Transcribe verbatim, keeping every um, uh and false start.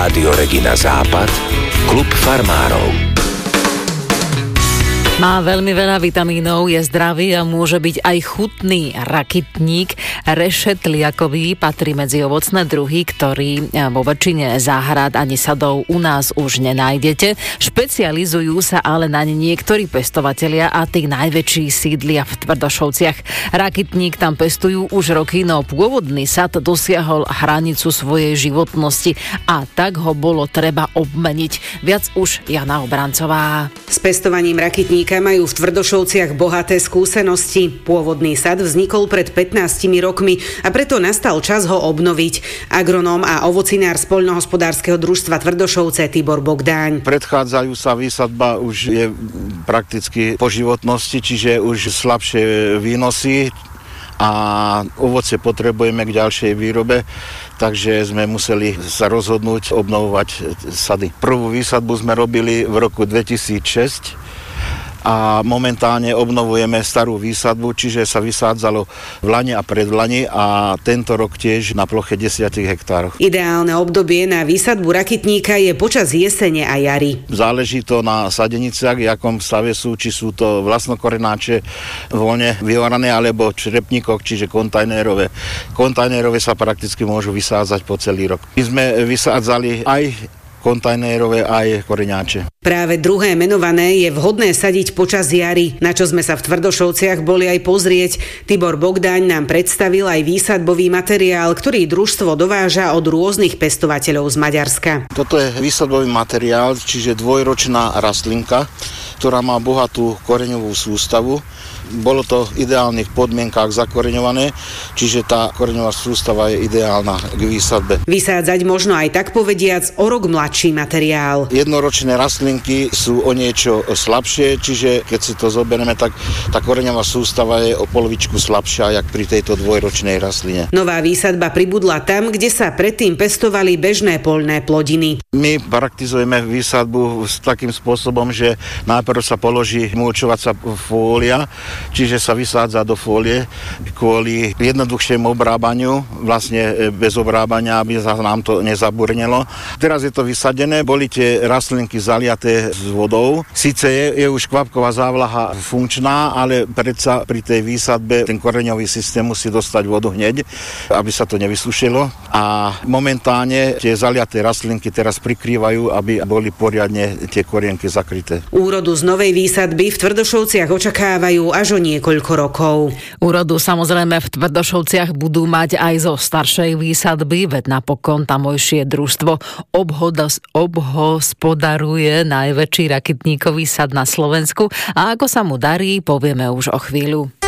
Rádio Regina Západ, klub farmárov. Má veľmi veľa vitamínov, je zdravý a môže byť aj chutný. Rakitník rešetliakový patrí medzi ovocné druhy, ktorý vo väčšine záhrad ani sadov u nás už nenájdete. Špecializujú sa ale na ne niektorí pestovatelia a tí najväčší sídlia v Tvrdošovciach. Rakitník tam pestujú už roky, no pôvodný sad dosiahol hranicu svojej životnosti a tak ho bolo treba obmeniť. Viac už Jana Obrancová. S pestovaním rakitníka majú v Tvrdošovciach bohaté skúsenosti. Pôvodný sad vznikol pred pätnástimi rokmi a preto nastal čas ho obnoviť. Agronóm a ovocinár z poľnohospodárskeho družstva Tvrdošovce Tibor Bogdáň. Predchádzajúca výsadba už je prakticky po životnosti, čiže už slabšie výnosy a ovocie potrebujeme k ďalšej výrobe, takže sme museli sa rozhodnúť obnovovať sady. Prvú výsadbu sme robili v roku dvetisícšesť a momentálne obnovujeme starú výsadbu, čiže sa vysádzalo v lani a predlani a tento rok tiež na ploche desať hektárov. Ideálne obdobie na výsadbu rakitníka je počas jesene a jary. Záleží to na sadeniciach, v akom stave sú, či sú to vlastnokorenáče voľne vyorané alebo črepníkoch, čiže kontajnerové. Kontajnerové sa prakticky môžu vysádzať po celý rok. My sme vysádzali aj kontajnerové aj koreňáče. Práve druhé menované je vhodné sadiť počas jary, na čo sme sa v Tvrdošovciach boli aj pozrieť. Tibor Bogdáň nám predstavil aj výsadbový materiál, ktorý družstvo dováža od rôznych pestovateľov z Maďarska. Toto je výsadbový materiál, čiže dvojročná rastlinka, ktorá má bohatú koreňovú sústavu. Bolo to v ideálnych podmienkách zakoreňované, čiže tá koreňová sústava je ideálna k výsadbe. Vysádzať možno aj tak povediac o rok mladší materiál. Jednoročné rastlinky sú o niečo slabšie, čiže keď si to zoberieme, tak tá koreňová sústava je o polovičku slabšia, jak pri tejto dvojročnej rastline. Nová výsadba pribudla tam, kde sa predtým pestovali bežné poľné plodiny. My praktizujeme výsadbu s takým spôsobom, že najprv sa položí mulčovacia fólia, čiže sa vysádza do fólie kvôli jednoduchšiemu obrábaniu, vlastne bez obrábania, aby sa nám to nezaburnelo. Teraz je to vysadené, boli tie rastlinky zaliaté s vodou. Sice je, je už kvapková závlaha funkčná, ale predsa pri tej výsadbe ten koreňový systém musí dostať vodu hneď, aby sa to nevysušilo. A momentálne tie zaliaté rastlinky teraz prikrývajú, aby boli poriadne tie korienky zakryté. Úrodu z novej výsadby v Tvrdošovciach očakávajú až o niekoľko rokov. Úrodu samozrejme v Tvrdošovciach budú mať aj zo staršej výsadby, veď napokon tamojšie družstvo obhodos, obhospodaruje najväčší rakitníkový sad na Slovensku a ako sa mu darí, povieme už o chvíľu.